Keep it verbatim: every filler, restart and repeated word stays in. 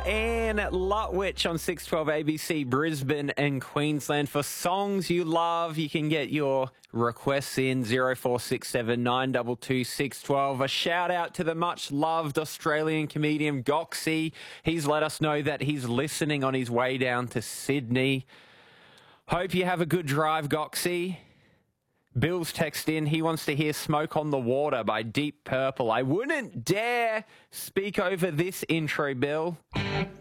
Anne Lutwich on six twelve A B C Brisbane and Queensland. For songs you love, you can get your requests in zero four six seven nine two two six one two. A shout out to the much loved Australian comedian Goxie. He's let us know that he's listening on his way down to Sydney. Hope you have a good drive, Goxie. Bill's text in. He wants to hear Smoke on the Water by Deep Purple. I wouldn't dare speak over this intro, Bill.